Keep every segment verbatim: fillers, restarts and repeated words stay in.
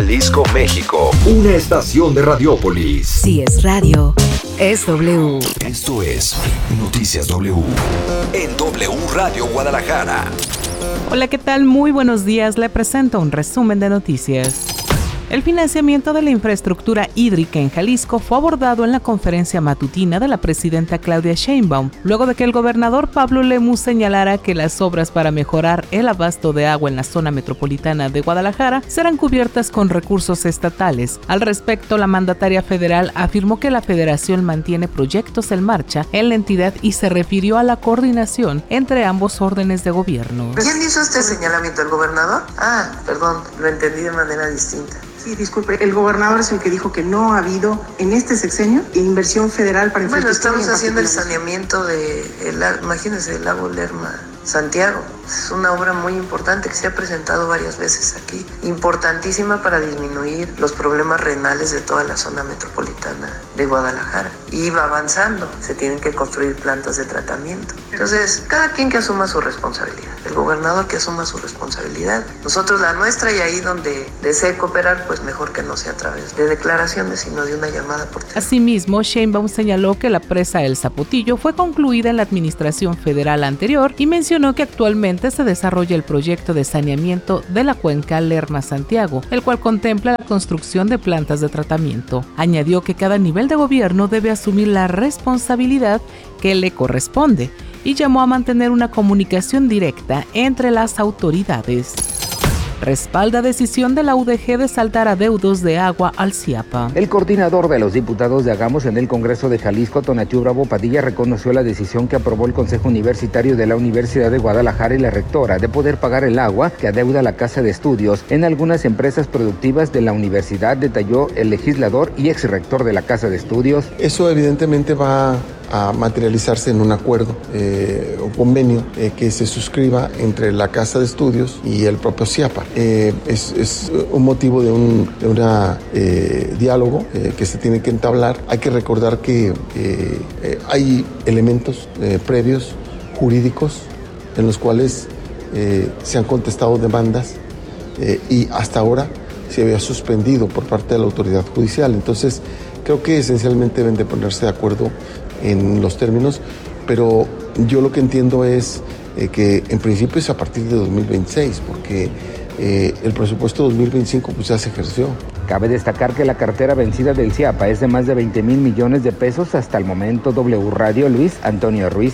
Jalisco, México. Una estación de Radiópolis. Si es radio, es W. Esto es Noticias W. En W Radio Guadalajara. Hola, ¿qué tal? Muy buenos días. Le presento un resumen de noticias. El financiamiento de la infraestructura hídrica en Jalisco fue abordado en la conferencia matutina de la presidenta Claudia Sheinbaum, luego de que el gobernador Pablo Lemus señalara que las obras para mejorar el abasto de agua en la zona metropolitana de Guadalajara serán cubiertas con recursos estatales. Al respecto, la mandataria federal afirmó que la federación mantiene proyectos en marcha en la entidad y se refirió a la coordinación entre ambos órdenes de gobierno. ¿Quién hizo este señalamiento? ¿El gobernador? Ah, perdón, lo entendí de manera distinta. Sí, disculpe, el gobernador es el que dijo que no ha habido en este sexenio inversión federal para infraestructura. Bueno, estamos haciendo el saneamiento de, el, imagínense, el lago Lerma, Santiago. Es una obra muy importante que se ha presentado varias veces aquí, importantísima para disminuir los problemas renales de toda la zona metropolitana de Guadalajara. Y va avanzando, se tienen que construir plantas de tratamiento. Entonces, cada quien que asuma su responsabilidad, el gobernador que asuma su responsabilidad, nosotros la nuestra, y ahí donde desee cooperar, pues mejor que no sea a través de declaraciones, sino de una llamada por teléfono. Asimismo, Sheinbaum señaló que la presa El Zapotillo fue concluida en la administración federal anterior y mencionó que actualmente se desarrolla el proyecto de saneamiento de la cuenca Lerma-Santiago, el cual contempla la construcción de plantas de tratamiento. Añadió que cada nivel de gobierno debe asumir la responsabilidad que le corresponde y llamó a mantener una comunicación directa entre las autoridades. Respalda decisión de la U D G de saldar adeudos de agua al CIAPA. El coordinador de los diputados de Hagamos en el Congreso de Jalisco, Tonatiuh Bravo Padilla, reconoció la decisión que aprobó el Consejo Universitario de la Universidad de Guadalajara y la rectora de poder pagar el agua que adeuda la Casa de Estudios en algunas empresas productivas de la universidad, detalló el legislador y exrector de la Casa de Estudios. Eso evidentemente va a materializarse en un acuerdo eh, o convenio eh, que se suscriba entre la Casa de Estudios y el propio CIAPA. Eh, es, es un motivo de un de una, eh, diálogo eh, que se tiene que entablar. Hay que recordar que eh, eh, hay elementos eh, previos jurídicos en los cuales eh, se han contestado demandas eh, y hasta ahora se había suspendido por parte de la autoridad judicial. Entonces, creo que esencialmente deben de ponerse de acuerdo en los términos, pero yo lo que entiendo es eh, que en principio es a partir de dos mil veintiséis, porque eh, el presupuesto dos mil veinticinco pues ya se ejerció. Cabe destacar que la cartera vencida del CIAPA es de más de veinte mil millones de pesos hasta el momento. W Radio, Luis Antonio Ruiz.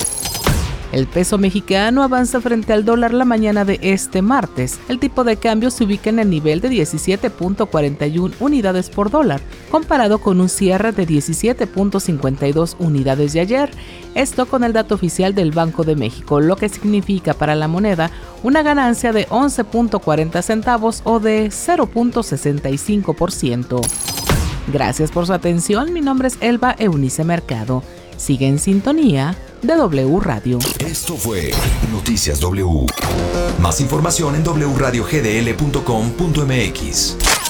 El peso mexicano avanza frente al dólar la mañana de este martes. El tipo de cambio se ubica en el nivel de diecisiete punto cuarenta y una unidades por dólar, comparado con un cierre de diecisiete punto cincuenta y dos unidades de ayer. Esto con el dato oficial del Banco de México, lo que significa para la moneda una ganancia de once punto cuarenta centavos o de cero punto sesenta y cinco por ciento. Gracias por su atención. Mi nombre es Elba Eunice Mercado. Sigue en sintonía de W Radio. Esto fue Noticias W. Más información en doble u radio g d l punto com punto m x.